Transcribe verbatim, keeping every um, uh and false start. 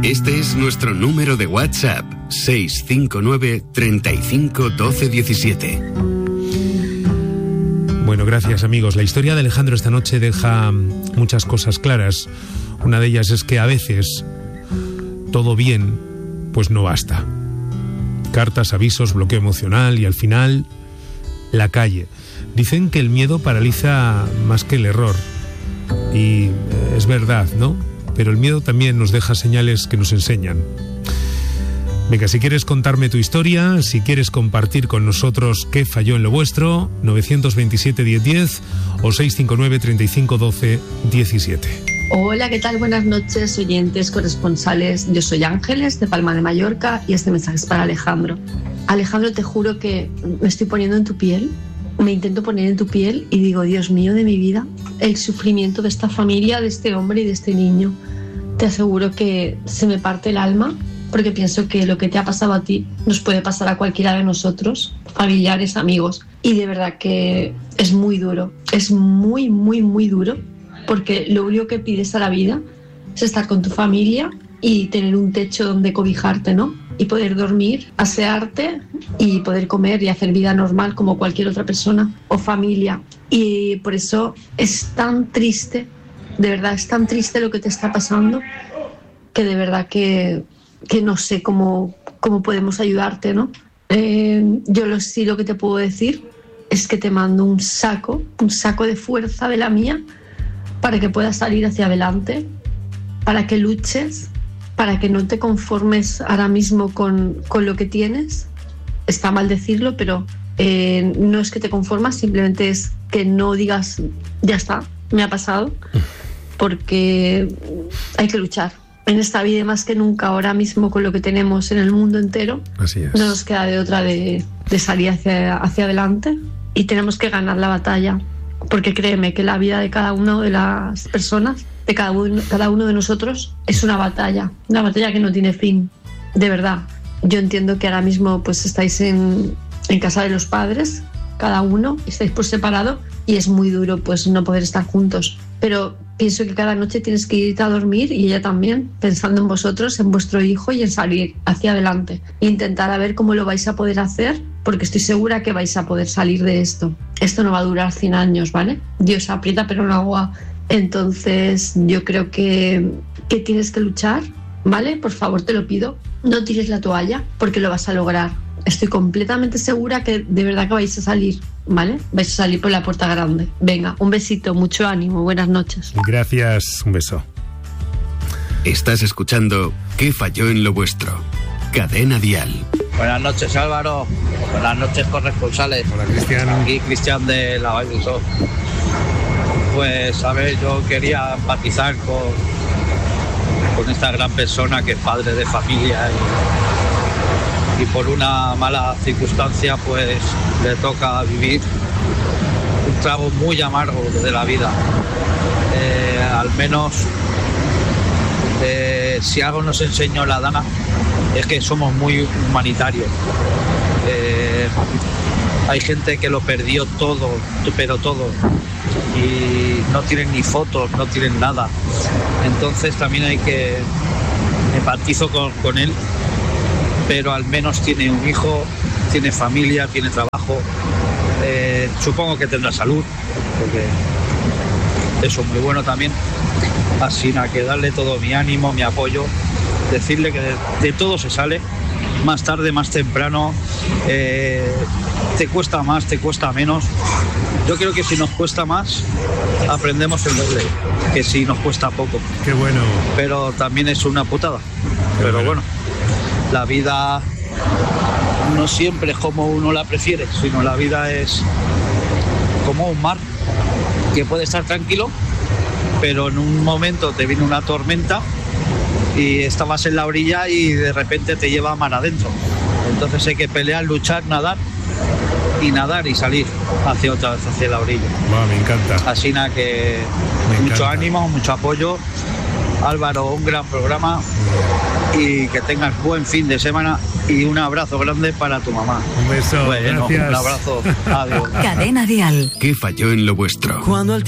Este es nuestro número de WhatsApp, seis cinco nueve, treinta y cinco, doce diecisiete. Bueno, gracias amigos. La historia de Alejandro esta noche deja muchas cosas claras. Una de ellas es que a veces todo bien, pues no basta. Cartas, avisos, bloqueo emocional y al final, la calle. Dicen que el miedo paraliza más que el error. Y es verdad, ¿no? Pero el miedo también nos deja señales que nos enseñan. Venga, si quieres contarme tu historia, si quieres compartir con nosotros qué falló en lo vuestro, nueve dos siete, diez diez o seis cinco nueve, treinta y cinco, doce diecisiete. Hola, ¿qué tal? Buenas noches, oyentes, corresponsales. Yo soy Ángeles, de Palma de Mallorca, y este mensaje es para Alejandro. Alejandro, te juro que me estoy poniendo en tu piel, me intento poner en tu piel y digo, Dios mío de mi vida, el sufrimiento de esta familia, de este hombre y de este niño. Te aseguro que se me parte el alma, porque pienso que lo que te ha pasado a ti nos puede pasar a cualquiera de nosotros, familiares, amigos. Y de verdad que es muy duro, es muy, muy, muy duro, porque lo único que pides a la vida es estar con tu familia y tener un techo donde cobijarte, ¿no? Y poder dormir, asearte y poder comer y hacer vida normal como cualquier otra persona o familia. Y por eso es tan triste, de verdad es tan triste lo que te está pasando, que de verdad que... que no sé cómo, cómo podemos ayudarte, ¿no? Eh, yo lo, sí lo que te puedo decir es que te mando un saco, un saco de fuerza de la mía para que puedas salir hacia adelante, para que luches, para que no te conformes ahora mismo con, con lo que tienes. Está mal decirlo, pero eh, no es que te conformas, simplemente es que no digas, ya está, me ha pasado, porque hay que luchar. En esta vida, más que nunca, ahora mismo con lo que tenemos en el mundo entero, así es, no nos queda de otra de, de salir hacia, hacia adelante, y tenemos que ganar la batalla, porque créeme que la vida de cada una de las personas, de cada uno, cada uno de nosotros, es una batalla, una batalla que no tiene fin, de verdad. Yo entiendo que ahora mismo pues estáis en, en casa de los padres, cada uno, estáis por separado, y es muy duro pues no poder estar juntos, pero pienso que cada noche tienes que irte a dormir, y ella también, pensando en vosotros, en vuestro hijo y en salir hacia adelante. Intentar a ver cómo lo vais a poder hacer, porque estoy segura que vais a poder salir de esto. Esto no va a durar cien años, ¿vale? Dios aprieta pero no agua. Entonces yo creo que, que tienes que luchar, ¿vale? Por favor, te lo pido. No tires la toalla, porque lo vas a lograr. Estoy completamente segura que de verdad que vais a salir, ¿vale? Vais a salir por la puerta grande. Venga, un besito, mucho ánimo, buenas noches. Gracias, un beso. Estás escuchando ¿Qué falló en lo vuestro? Cadena Dial. Buenas noches, Álvaro. Buenas noches, corresponsales. Hola, Cristian. Aquí Cristian de la Valle Sol. Pues, a ver, yo quería empatizar con, con esta gran persona que es padre de familia y, y por una mala circunstancia pues le toca vivir un trago muy amargo de la vida. Eh, al menos eh, si algo nos enseñó la Dana es que somos muy humanitarios. Eh, hay gente que lo perdió todo, pero todo, y no tienen ni fotos, no tienen nada. Entonces también hay que empatizo con, con él, pero al menos tiene un hijo, tiene familia, tiene trabajo. Eh, supongo que tendrá salud, porque eso es muy bueno también. Así nada, que darle todo mi ánimo, mi apoyo, decirle que de, de todo se sale, más tarde, más temprano, eh, te cuesta más, te cuesta menos. Yo creo que si nos cuesta más, aprendemos el doble, que si nos cuesta poco. Qué bueno. Pero también es una putada. Qué Pero bueno. bueno, la vida no siempre es como uno la prefiere, sino la vida es como un mar, que puede estar tranquilo, pero en un momento te viene una tormenta y estabas en la orilla y de repente te lleva mar adentro. Entonces hay que pelear, luchar, nadar y nadar y salir hacia otra vez hacia la orilla. Wow, me encanta. Así nada, que me mucho encanta. ánimo, mucho apoyo. Álvaro, un gran programa y que tengas buen fin de semana y un abrazo grande para tu mamá. Un beso, bueno, gracias. Un abrazo. Adiós. Cadena Dial. ¿Qué falló en lo vuestro? Cuando el